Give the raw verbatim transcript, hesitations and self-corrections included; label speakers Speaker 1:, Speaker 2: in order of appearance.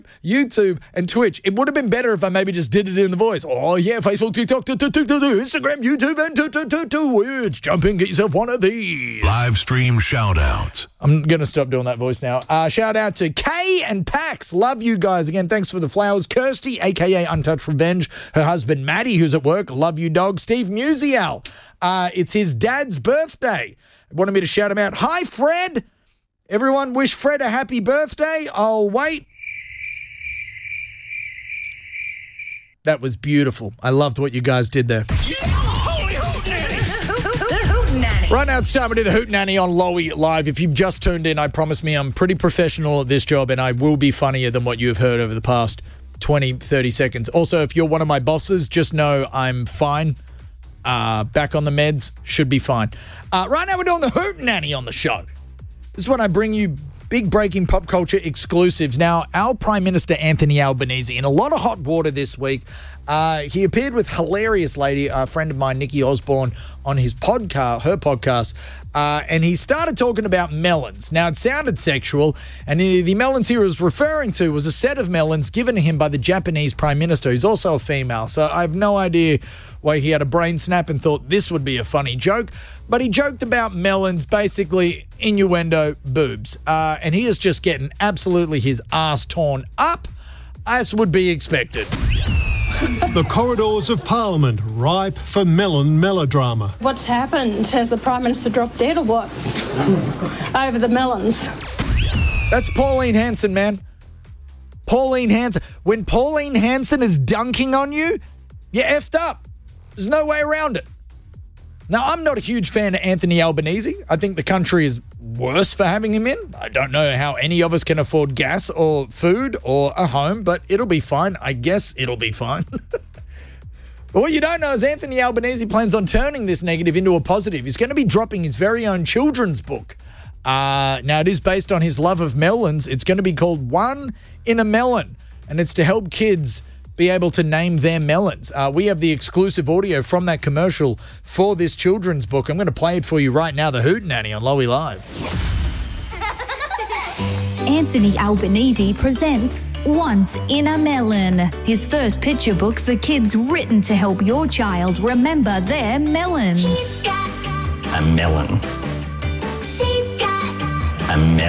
Speaker 1: YouTube and Twitch. It would have been better if I maybe just did it in the voice. Oh, yeah, Facebook, TikTok, Instagram, YouTube, and Twitch. Jump in, get yourself one of these.
Speaker 2: Live stream shout-outs.
Speaker 1: I'm going to stop doing that voice now. Uh, shout out to Kay and Pax. Love you guys. Again, thanks for the flowers. Kirsty, a k a. Untouched Revenge. Her husband, Maddie, who's at work. Love you, dog. Steve Musial. Uh, it's his dad's birthday. Wanted me to shout him out. Hi, Fred. Everyone wish Fred a happy birthday. I'll wait. That was beautiful. I loved what you guys did there. Right now, it's time to do the Hootenanny on Lowy Live. If you've just tuned in, I promise me I'm pretty professional at this job and I will be funnier than what you've heard over the past twenty, thirty seconds. Also, if you're one of my bosses, just know I'm fine. Uh, back on the meds, should be fine. Uh, right now, we're doing the Hootenanny on the show. This is when I bring you big breaking pop culture exclusives. Now, our Prime Minister, Anthony Albanese, in a lot of hot water this week. Uh, he appeared with hilarious lady, a friend of mine, Nikki Osborne, on his podcast, her podcast, uh, and he started talking about melons. Now, it sounded sexual, and the, the melons he was referring to was a set of melons given to him by the Japanese Prime Minister, who's also a female. So I have no idea why he had a brain snap and thought this would be a funny joke. But he joked about melons, basically innuendo boobs. Uh, and he is just getting absolutely his ass torn up, as would be expected.
Speaker 3: The corridors of Parliament ripe for melon melodrama.
Speaker 4: What's happened? Has the Prime Minister dropped dead or what? Over the melons.
Speaker 1: That's Pauline Hanson, man. Pauline Hanson. When Pauline Hanson is dunking on you, you're effed up. There's no way around it. Now, I'm not a huge fan of Anthony Albanese. I think the country is worse for having him in. I don't know how any of us can afford gas or food or a home, but it'll be fine. I guess it'll be fine. But what you don't know is Anthony Albanese plans on turning this negative into a positive. He's going to be dropping his very own children's book. Uh, now, it is based on his love of melons. It's going to be called One in a Melon, and it's to help kids be able to name their melons. Uh, we have the exclusive audio from that commercial for this children's book. I'm going to play it for you right now, the Hootenanny on Lowy Live.
Speaker 5: Anthony Albanese presents Once in a Melon, his first picture book for kids written to help your child remember their melons.
Speaker 6: He's got
Speaker 7: a melon.
Speaker 6: She's got
Speaker 7: A melon.